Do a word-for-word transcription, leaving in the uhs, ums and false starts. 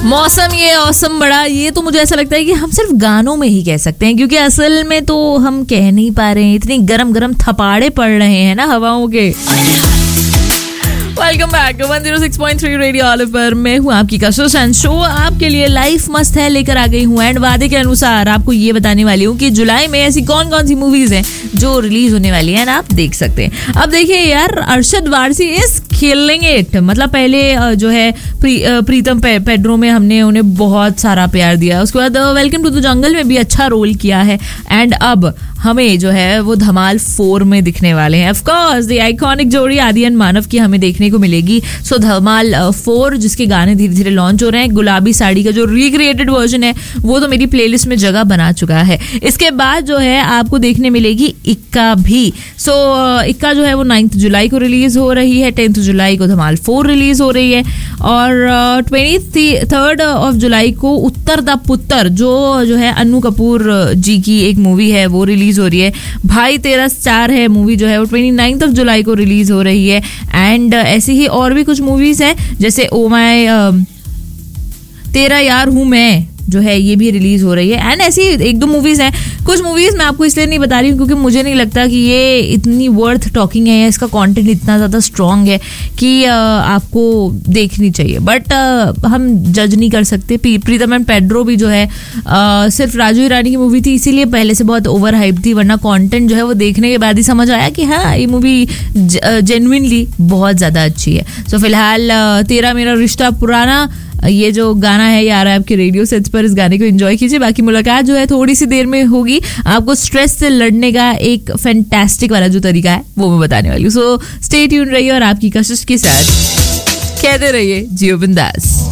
मौसम ये औसम बड़ा, ये तो मुझे ऐसा लगता है कि हम सिर्फ गानों में ही कह सकते हैं, क्योंकि असल में तो हम कह नहीं पा रहे हैं। इतनी गरम गरम थपाड़े पड़ रहे हैं ना हवाओं के। Welcome back one zero six point three radio olive पर मैं हूँ आपकी कशिश एंड शो आपके लिए लाइफ मस्त है लेकर आ गई हूँ। एंड वादे के अनुसार आपको ये बताने वाली हूँ कि जुलाई में ऐसी कौन कौन सी मूवीज हैं जो रिलीज होने वाली हैं, आप देख सकते हैं। अब देखिए यार, Arshad Warsi is killing it. मतलब पहले जो है प्री, प्रीतम पे, पेड्रो में हमने उन्हें बहुत सारा प्यार दिया, उसके बाद वेलकम टू द जंगल में भी अच्छा रोल किया है, एंड अब हमें जो है वो धमाल फोर में दिखने वाले हैं। ऑफ कोर्स द आइकॉनिक जोड़ी आदियन मानव की हमें देखने को मिलेगी। सो धमाल फोर जिसके गाने धीरे धीरे लॉन्च हो रहे हैं, गुलाबी साड़ी का जो रिक्रिएटेड वर्जन है वो तो मेरी प्लेलिस्ट में जगह बना चुका है। इसके बाद जो है आपको देखने मिलेगी इक्का भी। सो इक्का जो है वो नाइन्थ जुलाई को रिलीज हो रही है, टेंथ जुलाई को धमाल फोर रिलीज हो रही है, और ट्वेंटी थर्ड ऑफ जुलाई को उत्तर द पुत्र जो जो है अन्नू कपूर जी की एक मूवी है वो रिलीज हो रही है। भाई तेरा स्टार है मूवी जो है वो ट्वेंटी नाइन्थ ऑफ जुलाई को रिलीज हो रही है। एंड ऐसी ही और भी कुछ मूवीज हैं जैसे ओ माय तेरा यार हूं मैं जो है ये भी रिलीज हो रही है। एंड ऐसी एक दो मूवीज हैं। कुछ मूवीज मैं आपको इसलिए नहीं बता रही हूँ क्योंकि मुझे नहीं लगता कि ये इतनी वर्थ टॉकिंग है या इसका कंटेंट इतना ज़्यादा स्ट्रॉन्ग है कि आ, आपको देखनी चाहिए। बट हम जज नहीं कर सकते। प्रीतम एंड पेड्रो भी जो है आ, सिर्फ राजू ईरानी की मूवी थी, इसीलिए पहले से बहुत ओवर हाइप थी, वरना कंटेंट जो है वो देखने के बाद ही समझ आया कि हाँ ये मूवी जेन्युइनली बहुत ज़्यादा अच्छी है। सो फिलहाल तेरा मेरा रिश्ता पुराना ये जो गाना है यार आपके रेडियो सेट्स पर, इस गाने को एंजॉय कीजिए। बाकी मुलाकात जो है थोड़ी सी देर में होगी। आपको स्ट्रेस से लड़ने का एक फैंटास्टिक वाला जो तरीका है वो मैं बताने वाली हूँ। सो स्टे ट्यून रहिए और आपकी कशिश के साथ कहते रहिए जियो बिंदास।